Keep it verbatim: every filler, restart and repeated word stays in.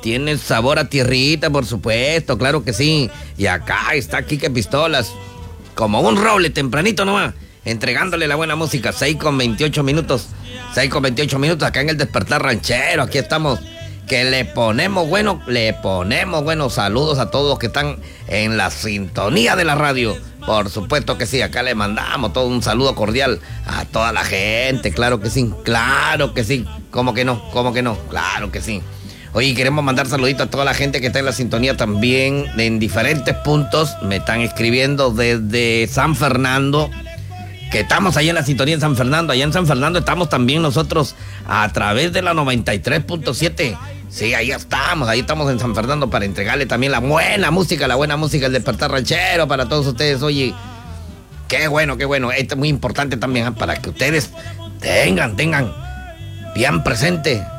tiene sabor a tierrita, por supuesto, claro que sí. Y acá está Quique Pistolas, como un roble tempranito nomás, entregándole la buena música. seis con veintiocho minutos, seis con veintiocho minutos acá en el Despertar Ranchero. Aquí estamos, que le ponemos bueno, le ponemos buenos saludos a todos los que están en la sintonía de la radio. Por supuesto que sí, acá le mandamos todo un saludo cordial a toda la gente, claro que sí, claro que sí, ¿cómo que no? ¿Cómo que no? Claro que sí. Oye, queremos mandar saluditos a toda la gente que está en la sintonía también en diferentes puntos. Me están escribiendo desde San Fernando, que estamos allá en la sintonía en San Fernando. Allá en San Fernando estamos también nosotros a través de la noventa y tres punto siete. Sí, ahí estamos, ahí estamos en San Fernando para entregarle también la buena música, la buena música, el Despertar Ranchero para todos ustedes. Oye, qué bueno, qué bueno. Esto es muy importante también, ¿eh? Para que ustedes tengan, tengan bien presente